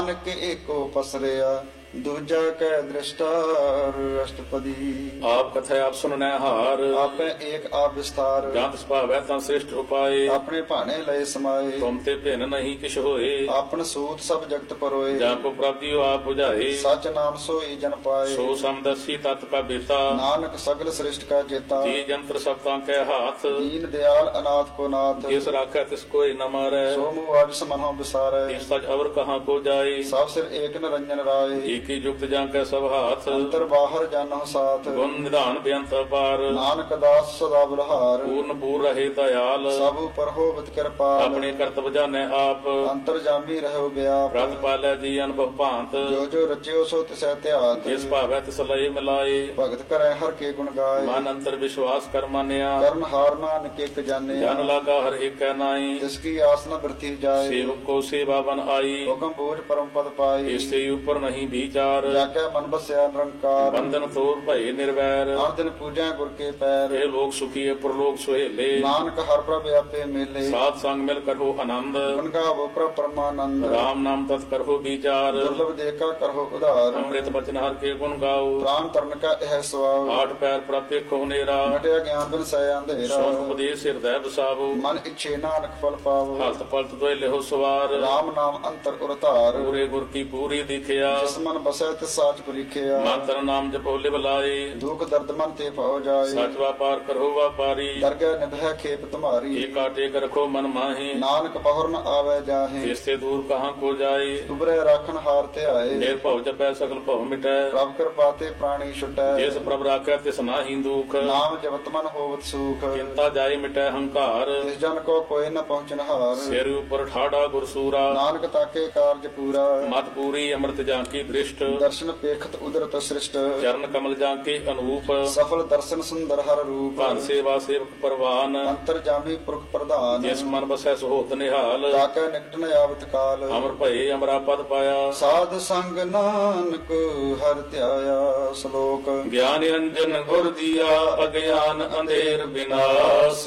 ਨਾਨਕ ਏਕੋ ਪਸਰਿਆ ਦੂਜਾ ਕੈ ਦ੍ਰਿਸ਼ਟਾਰ। ਅਸ਼ਟਪਦੀ। ਆਪ ਕਥੈ ਆਪ ਸੁਨਨੈ ਹਾਰ, ਆਪੇ ਏਕ ਆਪ ਵਿਸਤਾਰ। ਜਾਂ ਤਿਸ ਭਾਵੈ ਤਾਂ ਸ੍ਰਿਸ਼ਟ ਉਪਾਏ, ਆਪਣੇ ਭਾਣੇ ਲਏ ਸਮਾਏ। ਤੁਮ ਤੇ ਭਿੰਨ ਨਹੀਂ ਕਿਛ ਹੋਏ, ਆਪਨ ਸੂਤ ਸਭ ਜਗਤ ਪਰੋਏ। ਜਾਂ ਕੋ ਪ੍ਰਾਪਤਿ ਆਪ 부ਝਾਏ, ਸਚ ਨਾਮ ਸੋਈ ਜਨ ਪਾਏ। ਸੋ ਸਮਦਸੀ ਤਤ ਕਾ ਬੇਤਾ, ਨਾਨਕ ਸਗਲ ਸ੍ਰਿਸ਼ਟ ਕਾ ਜੇਤਾ। ਜੀ ਜੰਤਰ ਸਭ ਤਾਂ ਕੈ ਹਾਥ, ਦੀਨ ਦਿਆਲ ਅਨਾਥ ਕੋ ਨਾਥ। ਜਿਸ ਰਾਖੈ ਤਿਸ ਕੋਇ ਨ ਮਾਰੈ, ਸੋ ਮੁਆਜ ਸਮਨੋ ਵਿਸਾਰੈ। ਤਿਸ ਸਚ ਅਵਰ ਕਹਾਂ ਕੋ ਜਾਏ, ਸਭ ਸਿਰ ਏਕ ਨਿਰੰਜਨ ਰਾਏ। ਏਕੀ ਜੁਗਤ ਜਾਂ ਕੈ ਸਭ ਹਾਥ, ਅੰਤਰ ਬਾਹਰ ਜਾਨਹੁ ਸਾਥ। ਗੁਣ ਨਿਧਾਨ ਬੇਅੰਤ ਅਪਾਰ, ਨਾਨਕ ਦਾਸ ਸਦਾ ਬਲਹਾਰ। ਪੂਰਨ ਪੂਰ ਰਹੇ ਦਇਆਲ, ਸਭ ਉਪਰ ਹੋਵਤ ਕਿਰਪਾਲ। ਆਪਣੇ ਕਰਤਵ ਜਾਣੈ ਆਪ, ਅੰਤਰ ਜਾਮੀ ਰਹਿਓ ਬਿਆਪ। ਰਤ ਪਾਲੈ ਜੀ ਅਨਭਵ ਭਾਂਤ, ਜੋ ਜੋ ਰਚਿਓ ਸੋ ਤਿਸੈ ਧਿਆਤ। ਜਿਸ ਭਾਵੈ ਤਿਸ ਲਏ ਮਿਲਾਏ, ਭਗਤ ਕਰੈ ਹਰ ਕੇ ਗੁਣ ਗਾਏ। ਮਨ ਅੰਤਰ ਵਿਸ਼ਵਾਸ ਕਰ ਮਾਨਿਆ, ਕਰਨ ਹਾਰ ਨਾਨਕ ਇਕ ਜਾਣਿਆ। ਜਨ ਲਾਗਾ ਹਰ ਏਕੈ ਨਾਈ, ਤਿਸ ਕੀ ਆਸ ਨ ਬਿਰਥੀ ਜਾਏ। ਸੇਵਕ ਕੋ ਸੇਵਾ ਬਨ ਆਈ, ਹੁਕਮ ਬੋਝ ਪਰਮ ਪਦ ਪਾਈ। ਇਸ ਤੇ ਉਪਰ ਨਹੀਂ ਵਿਚਾਰ, ਜਾ ਕੇ ਮਨ ਬਸਿਆ ਨਿਰੰਕਾਰ। ਬੰਧਨ ਤੋਰ ਭਏ ਨਿਰਵੈਰ, ਹਰ ਦਿਨ ਪੂਜੈ ਗੁਰ ਕੇ ਪੈਰ। ਇਹ ਲੋਕ ਸੁਖੀਏ ਪ੍ਰਲੋਕ ਸੁਹੇਲੇ, ਨਾਨਕ ਹਰ ਪ੍ਰਭ ਆਪੇ ਮੇਲੇ। ਸਾਧ ਸੰਗ ਮਿਲ ਕਰੋ ਆਨੰਦ, ਗੁਣ ਗਾਵੋ ਪ੍ਰਭ ਪਰਮਾਨੰਦ। ਰਾਮ ਨਾਮ ਤਤ ਕਰੋ ਵਿਚਾਰ, ਦੁਰਲਭ ਦੇਖਾ ਕਰੋ ਉਧਾਰ। ਅੰਮ੍ਰਿਤ ਬਚਨ ਹਰ ਕੇ ਗੁਣ ਗਾਓ, ਪ੍ਰਾਨ ਤਰਨ ਕਾ ਇਹ ਸਵਾਉ। ਆਠ ਪੈਰ ਪ੍ਰਭ ਦੇਖੋ ਨੇਰਾ, ਮਟਿਆ ਗਿਆਨ ਬਿਨ ਸੈ ਅੰਧੇਰਾ। ਸੋਨ ਉਪਦੇਸ਼ ਹਿਰਦੈ ਵਸਾਵੋ, ਮਨ ਇੱਛੇ ਨਾਨਕ ਫਲ ਪਾਵੋ। ਹਲਤ ਪਲਤ ਦੋਇ ਲਿਹੋ ਸਵਾਰ, ਰਾਮ ਨਾਮ ਅੰਤਰ ਉਰਤਾਰ। ਪੂਰੇ ਗੁਰ ਕੀ ਪੂਰੀ ਦਿਖਿਆ, ਜਿਸ ਮਨ ਬਸੈ ਤਿਸ ਸਾਚ ਪਰੀਖਿਆ। ਮਨ ਤਨ ਨਾਮ ਜਪੋ ਲਿਵ ਲਾਏ, ਦੁਖ ਦਰਦ ਮਨ ਤੇ ਭਉ ਜਾਏ। ਸਚ ਵਾਪਾਰ ਕਰੋ ਵਾਪਾਰੀ, ਦਰਗਹਿ ਨਿਭੈ ਖੇਪ ਤੁਮਾਰੀ। ਏਕਾ ਟੇਕ ਰਖੋ ਮਨ ਮਾਹੀ, ਨਾਨਕ ਬਹੁਰ ਨ ਆਵੈ ਜਾਹੇ। ਜਿਸ ਤੇ ਦੂਰ ਕਹਾਂ ਕੋ ਜਾਏ, ਤੁਬਰੇ ਰਾਖਨ ਹਾਰ ਧਿਆਏ। ਨਿਰਭਉ ਜਪੈ ਸਗਲ ਭਉ ਮਿਟੈ, ਪ੍ਰਭ ਕਿਰਪਾ ਤੇ ਪ੍ਰਾਣੀ ਛੁਟੈ। ਜਿਸ ਪ੍ਰਭ ਰਾਖੈ ਤਿਸ ਨਾਹੀ ਦੁਖ, ਨਾਮ ਜਪਤ ਮਨ ਹੋਵਤ ਸੁਖ। ਚਿੰਤਾ ਜਾਏ ਮਿਟੈ ਹੰਕਾਰ, ਤਿਸ ਜਨ ਕੋ ਕੋਇ ਨ ਪਹੁੰਚਨ ਹਾਰ। ਸਿਰ ਉਪਰ ਠਾੜਾ ਗੁਰਸੂਰਾ, ਨਾਨਕ ਤਾਕੇ ਕਾਰਜ ਪੂਰਾ। ਮਤ ਪੂਰੀ ਅੰਮ੍ਰਿਤ ਜਾਂ ਕੀ ਦ੍ਰਿਸ਼ਟ, ਦਰਸ਼ਨ ਪੇਖਤ ਉਦਰਤ ਸ੍ਰਿਸ਼ਟ। ਚਰਨ ਕਮਲ ਜਾਂ ਕੇ ਅਨੂਪ, ਸਫਲ ਦਰਸ਼ਨ ਸੁੰਦਰ ਹਰ ਰੂਪ। ਧਨ ਸੇਵਾ ਸੇਵਕ ਪਰਵਾਨ, ਅੰਤਰ ਜਾਮੀ ਪੁਰਖ ਪ੍ਰਧਾਨ। ਜਿਸ ਮਨ ਬਸੈ ਸੋਹਤ ਨਿਹਾਲ, ਤਾਕੈ ਨਿਕਟ ਨ ਆਵਤ ਕਾਲ। ਅਮਰ ਭਏ ਅਮਰਾ ਪਦ ਪਾਇਆ, ਸਾਧ ਸੰਗ ਨਾਨਕ ਹਰਿ ਧਿਆਇਆ। ਸ਼ਲੋਕ। ਗਿਆਨ ਨਿਰੰਜਨ ਗੁਰ ਦੀਆ, ਅਗਿਆਨ ਅੰਧੇਰ ਵਿਨਾਸ਼।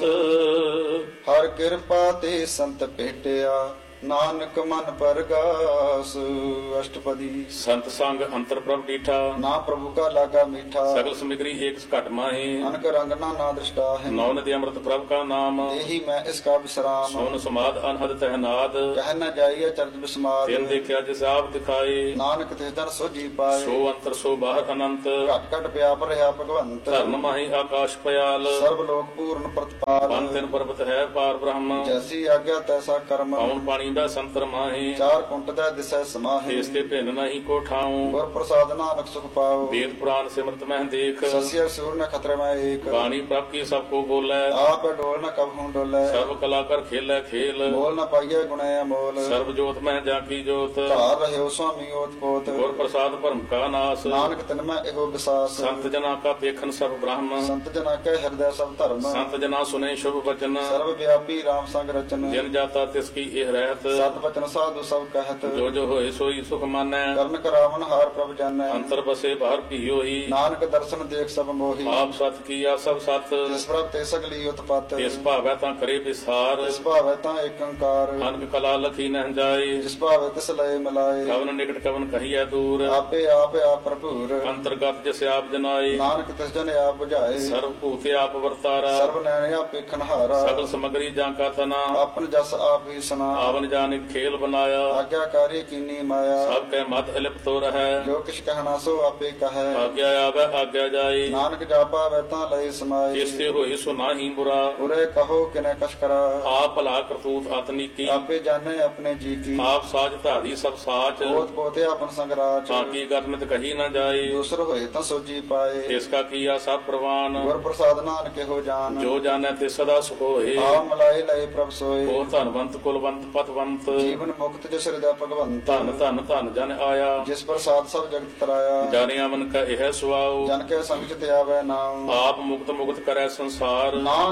ਹਰ ਕਿਰਪਾ ਤੇ ਸੰਤ ਭੇਟਿਆ, ਨਾਨਕ ਮਨ ਪਰਗਾਸ। ਅਸ਼ਟਪਦੀ। ਸੰਤ ਸੰਗ ਅੰਤਰ ਪ੍ਰਭ ਡੀਠਾ, ਨਾ ਪ੍ਰਭੂ ਕਾ ਲਾਗਾ ਮੀਠਾ। ਸਗਲ ਸਮਿਗਰੀ ਏਕ ਘਟ ਮਾਹੀ, ਅਨਕ ਰੰਗ ਨਾ ਦ੍ਰਿਸ਼ਟਾ ਹੈ। ਨੌ ਨਦੀ ਅੰਮ੍ਰਿਤ ਪ੍ਰਭ ਕਾ ਨਾਮ, ਇਹੀ ਮੈਂ ਇਸ ਕਾ ਵਿਸਰਾਮ। ਸੋਨ ਸਮਾਦ ਅਨਹਦ ਤਹਿਨਾਦ, ਕਹਿ ਨ ਜਾਈਏ ਚਰਜ ਬਿਸਮਾਦ। ਤਿਨ ਦੇਖਿਆ ਜਿਸ ਆਪ ਦਿਖਾਏ, ਨਾਨਕ ਤਿਸ ਦਰ ਸੋਜੀ ਪਾਏ। ਸੋ ਅੰਤਰ ਸੋ ਬਾਹਰ ਅਨੰਤ, ਘਟ ਘਟ ਵਿਆਪ ਰਿਹਾ ਭਗਵੰਤ। ਧਰਮ ਮਾਹੀ ਆਕਾਸ਼ ਪਿਆਲ, ਸਰਬ ਲੋਕ ਪੂਰਨ ਪ੍ਰਤਪਾਲ। ਪੰਨ ਤਿਨ ਪਰਬਤ ਹੈ ਪਾਰ ਬ੍ਰਹਮ, ਜੈਸੀ ਆਗਿਆ ਤੈਸਾ ਕਰਮ। ਪਉਣ ਪਾਣੀ ਦਾ ਸੰਤਰ ਮਾਹੀ, ਚਾਰ ਕੁੰਟ ਦਾ ਦਿਸੈ ਸਮਾਹੀ। ਇਸ ਤੇ ਭਿੰਨ ਨਹੀਂ ਕੋ ਠਾਉ, ਗੁਰ ਪ੍ਰਸਾਦ ਨਾਨਕ ਸੁਖ ਪਾਉ। ਵੇਦ ਪੁਰਾਨ ਸਿਮਰਤ ਮਹਿ ਦੇਖ, ਸਸਿਆ ਸੂਰ ਨ ਖਤਰੇ ਮੈਂ ਏਕ। ਬਾਣੀ ਪ੍ਰਭ ਕੀ ਸਭ ਕੋ ਬੋਲੇ, ਆਪ ਡੋਲ ਨ ਕਬਹੂ ਡੋਲੇ। ਸਰਬ ਕਲਾ ਕਰ ਖੇਲੇ ਖੇਲ, ਬੋਲ ਨ ਪਾਈਏ ਗੁਣੈ ਅਮੋਲ। ਸਰਬ ਜੋਤ ਮਹਿ ਜਾਂ ਕੀ ਜੋਤ, ਧਾਰ ਰਹਿਓ ਸੁਆਮੀ ਓਤ ਪੋਤ। ਗੁਰ ਪ੍ਰਸਾਦ ਭਰਮ ਕਾ ਨਾਸ, ਨਾਨਕ ਤਿਨ ਮੈਂ ਇਹੋ ਵਿਸਾਸ। ਸੰਤ ਜਨਾ ਕਾ ਪੇਖਨ ਸਰਬ ਬ੍ਰਹਮ, ਸੰਤ ਜਨਾ ਕੈ ਹਿਰਦੈ ਸਭ ਧਰਮ। ਸੰਤ ਜਨਾ ਸੁਨੇ ਸ਼ੁਭ ਬਚਨ, ਸਰਬ ਵਿਆਪੀ ਰਾਮ ਸੰਗ ਰਚਨ। ਜਿਨ ਜਾਤਾ ਤਿਸ ਕੀ ਇਹ ਰਹਿਤ, ਸਤ ਬਚਨ ਸਾਧੂ ਸਭ ਕਹਿਤ। ਜੋ ਜੋ ਹੋਏ ਸੋਈ ਸੁਖ ਮਾਨੈ, ਕਰਨ ਕਰਾਵਨ ਹਾਰ ਪ੍ਰਭ ਜਾਣੈ। ਅੰਤਰ ਬਸੇ ਬਾਹਰ ਕੀ ਹੋਈ, ਨਾਨਕ ਦਰਸ਼ਨ ਦੇਖ ਸਭ ਮੋਹੀ। ਆਪ ਸਤ ਕੀਆ ਸਭ ਸਤ, ਜਿਸ ਪ੍ਰਭ ਤੇ ਸਗਲੀ ਉਤਪਤ। ਇਸ ਭਾਵੈ ਤਾਂ ਕਰੇ ਵਿਸਾਰ, ਜਿਸ ਭਾਵੈ ਤਾਂ ਏਕ ਓੰਕਾਰ। ਅਨਕ ਕਲਾ ਲਖੀ ਨਹਿ ਜਾਏ, ਜਿਸ ਭਾਵੈ ਤਿਸ ਲਏ ਮਿਲਾਏ। ਕਵਨ ਨਿਕਟ ਕਵਨ ਕਹੀਐ ਦੂਰ, ਆਪੇ ਆਪ ਭਰਪੂਰ। ਅੰਤਰਗਤ ਜਿਸ ਆਪ ਜਨਾਏ, ਨਾਨਕ ਤਿਸ ਜਨ ਆਪ ਬੁਝਾਏ। ਸਰਬ ਭੂਤੇ ਆਪ ਵਰਤਾਰਾ, ਸਰਬ ਨੈਣ ਆਪ ਵੇਖਣ ਹਾਰਾ। ਸਗਲ ਸਮਗਰੀ ਜਾਂ ਕਾ ਤਨਾ, ਆਪਨ ਜਸ ਆਪ ਹੀ ਸੁਨਾ। ਆਵਨ ਜਾਨਿ ਖੇਲ ਬਨਾਇਆ, ਆਗਿਆਕਾਰੀ ਕੀਨੀ ਮਾਇਆ। ਸਭ ਕੈ ਮਤ ਅਲਿਪਤੋ ਰਹੈ, ਜੋ ਕਿਛ ਕਹਿਣਾ ਸੋ ਆਪੇ ਕਹੈ। ਆਗਿਆ ਆਵੈ ਆਗਿਆ ਜਾਏ, ਨਾਨਕ ਜਾਪਾ ਵੈ ਤਾਂ ਲਏ ਸਮਾਏ। ਜਿਸ ਤੇ ਹੋਏ ਸੋ ਨਾਹੀ ਬੁਰਾ, ਉਰੇ ਕਹੋ ਕਿਨੈ ਕਛ ਕਰਾ। ਆਪ ਭਲਾ ਕਰਤੂਤ ਅਤਨੀਕੀ, ਆਪੇ ਜਾਣੈ ਆਪਣੇ ਜੀ ਕੀ। ਆਪ ਸਾਜ ਧਾਰੀ ਸਭ ਸਾਚ, ਪੋਤ ਪੋਤੇ ਆਪਨ ਸੰਗਰਾਚ। ਤਾਂ ਕੀ ਗਰਮਿਤ ਕਹੀ ਨਾ ਜਾਏ, ਦੂਸਰ ਹੋਏ ਤਾਂ ਸੋਜੀ ਪਾਏ। ਤਿਸ ਕਾ ਕੀਆ ਸਭ ਪ੍ਰਵਾਨ, ਗੁਰ ਪ੍ਰਸਾਦ ਨਾਨਕ ਇਹੋ ਜਾਨ। ਜੋ ਜਾਣੈ ਤੇ ਸਦਾ ਸੁਖ ਹੋਏ, ਆ ਮਲਾਏ ਲਏ ਪ੍ਰਭ ਸੋਏ। ਉਹ ਧਨਵੰਤ ਕੁਲਵੰਤ ਪਤਵੰਤ, ਜੀਵਨ ਮੁਕਤ ਜਿਸ ਹਿਰਦੈ ਭਗਵੰਤ। ਧਨ ਧਨ ਧਨ ਜਨ ਆਇਆ, ਜਿਸ ਪ੍ਰਸਾਦ ਸਭ ਜਗਤ ਤਰਾਇਆ। ਜਾਣਿਆ ਮਨ ਕਾ ਇਹ ਸੁਆਉ, ਜਨ ਕੇ ਸੰਗ ਚ ਤੇ ਆਵੈ ਨਾਮ। ਆਪ ਮੁਕਤ ਮੁਕਤ ਕਰੈ ਸੰਸਾਰ, ਨਾਮ